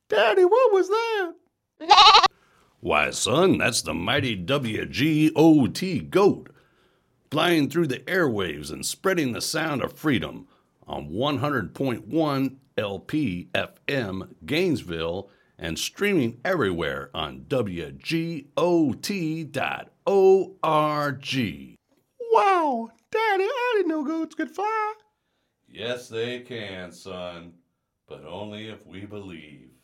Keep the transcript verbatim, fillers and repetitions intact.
Daddy, what was that? Why, son, that's the mighty W G O T GOAT, flying through the airwaves and spreading the sound of freedom on one hundred point one L P F M Gainesville and streaming everywhere on W G O T dot org. Wow, Daddy, I didn't know goats could fly. Yes, they can, son, but only if we believe.